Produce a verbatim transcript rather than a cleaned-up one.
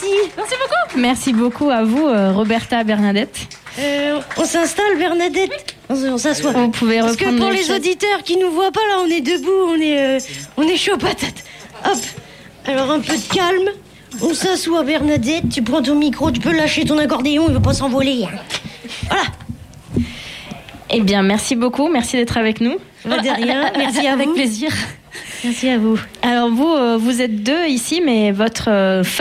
merci. Merci beaucoup. Merci beaucoup à vous, euh, Roberta, Bernadette. Euh, on s'installe, Bernadette. On, on s'assoit. Vous pouvez Parce que pour les, chaises. auditeurs qui nous voient pas, là, on est debout, on est, euh, on est chaud patate. Hop. Alors un peu de calme. On s'assoit, Bernadette. Tu prends ton micro, tu peux lâcher ton accordéon, il va pas s'envoler. Voilà. Eh bien, merci beaucoup. Merci d'être avec nous. Bah, de rien. Merci à vous. Avec plaisir. Merci à vous. Alors vous, euh, vous êtes deux ici, mais votre euh,